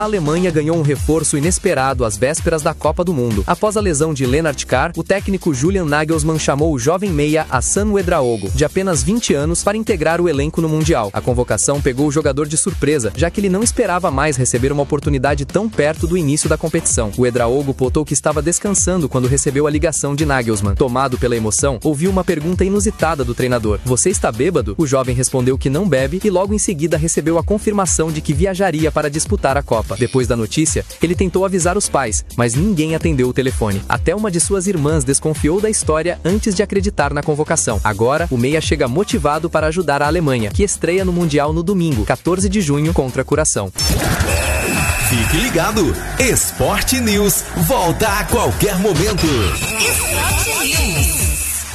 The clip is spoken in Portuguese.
A Alemanha ganhou um reforço inesperado às vésperas da Copa do Mundo. Após a lesão de Lennart Kär, o técnico Julian Nagelsmann chamou o jovem meia Hassan Ouedraogo, de apenas 20 anos, para integrar o elenco no Mundial. A convocação pegou o jogador de surpresa, já que ele não esperava mais receber uma oportunidade tão perto do início da competição. O Ouedraogo contou que estava descansando quando recebeu a ligação de Nagelsmann. Tomado pela emoção, ouviu uma pergunta inusitada do treinador: "Você está bêbado?" O jovem respondeu que não bebe e logo em seguida recebeu a confirmação de que viajaria para disputar a Copa. Depois da notícia, ele tentou avisar os pais, mas ninguém atendeu o telefone. Até uma de suas irmãs desconfiou da história antes de acreditar na convocação. Agora, o meia chega motivado para ajudar a Alemanha, que estreia no Mundial no domingo, 14 de junho, contra a Curaçao. Fique ligado, Esporte News volta a qualquer momento. Esporte News.